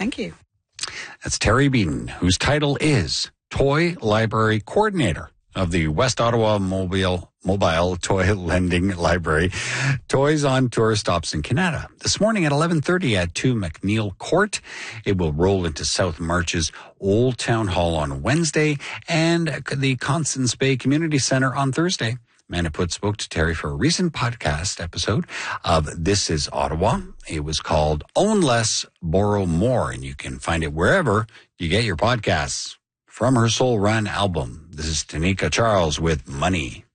Thank you. That's Terry Beaton, whose title is Toy Library Coordinator of the West Ottawa Mobile Toy Lending Library. Toys on Tour stops in Canada this morning at 11:30 at 2 McNeil Court. It will roll into South March's Old Town Hall on Wednesday and the Constance Bay Community Centre on Thursday. Manaput spoke to Terry for a recent podcast episode of This is Ottawa. It was called Own Less, Borrow More, and you can find it wherever you get your podcasts. From her Soul Run album, this is Tanika Charles with Money.